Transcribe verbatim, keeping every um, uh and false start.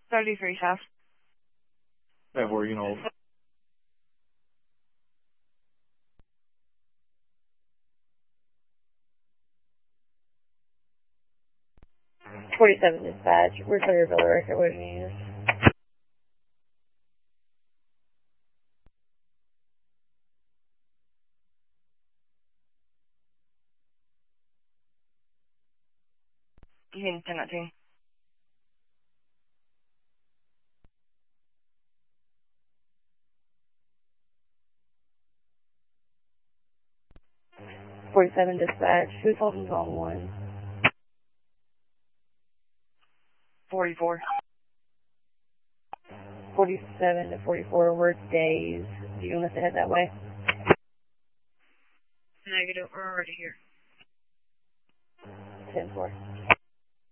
thirty-three South. And where, you know, forty-seven dispatch. We're clear of the record. What do you need? You can ten nineteen. forty-seven dispatch. Who's holding call one? forty-four. forty-seven to forty-four were days. Do you want us to head that way? Negative. We're already here. ten four.